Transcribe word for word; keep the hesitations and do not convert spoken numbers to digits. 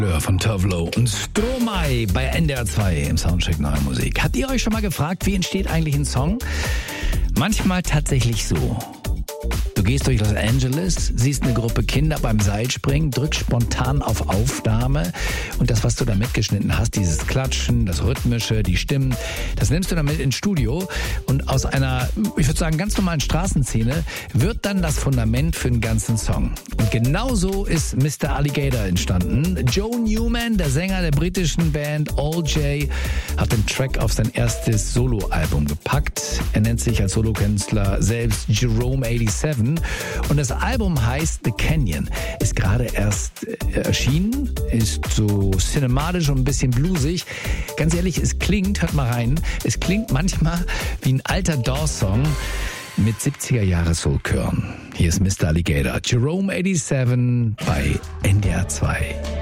Von Tovlo und Stromae bei N D R zwei im Soundcheck Neue Musik. Habt ihr euch schon mal gefragt, wie entsteht eigentlich ein Song? Manchmal tatsächlich so. Du gehst durch Los Angeles, siehst eine Gruppe Kinder beim Seilspringen, drückst spontan auf Aufnahme und das, was du da mitgeschnitten hast, dieses Klatschen, das Rhythmische, die Stimmen, das nimmst du dann mit ins Studio und aus einer, ich würde sagen, ganz normalen Straßenszene wird dann das Fundament für einen ganzen Song. Und genau so ist Mister Alligator entstanden. Joe Newman, der Sänger der britischen Band All J, hat den Track auf sein erstes Soloalbum gepackt. Er nennt sich als Solokünstler selbst Jerome siebenundachtzig und das Album heißt The Canyon. Ist gerade erst erschienen, ist so cinematisch und ein bisschen bluesig. Ganz ehrlich, es klingt, hört mal rein, es klingt manchmal wie ein alter Doors-Song mit siebziger-Jahre-Soul-Chören. Hier ist Mister Alligator, Jerome siebenundachtzig bei N D R zwei.